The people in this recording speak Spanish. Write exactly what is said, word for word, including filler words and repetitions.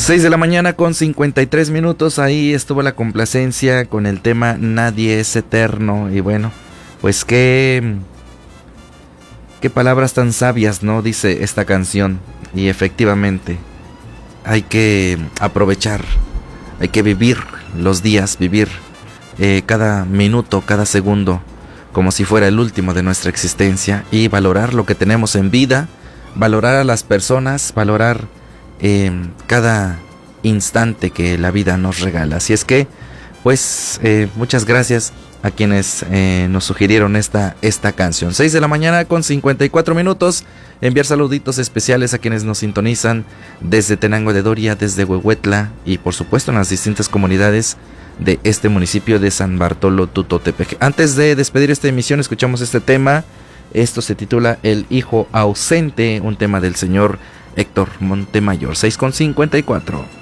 seis de la mañana con cincuenta y tres minutos, ahí estuvo la complacencia con el tema Nadie es eterno. Y bueno, pues qué, qué palabras tan sabias, ¿no? Dice esta canción. Y efectivamente, hay que aprovechar, hay que vivir los días, vivir eh, cada minuto, cada segundo, como si fuera el último de nuestra existencia. Y valorar lo que tenemos en vida, valorar a las personas, valorar eh, cada instante que la vida nos regala. Así es que, pues, eh, muchas gracias a quienes eh, nos sugirieron esta, esta canción. seis de la mañana con cincuenta y cuatro minutos. Enviar saluditos especiales a quienes nos sintonizan desde Tenango de Doria, desde Huehuetla y por supuesto en las distintas comunidades de este municipio de San Bartolo Tutotepec. Antes de despedir esta emisión, escuchamos este tema. Esto se titula El Hijo Ausente, un tema del señor Héctor Montemayor. seis con cincuenta y cuatro.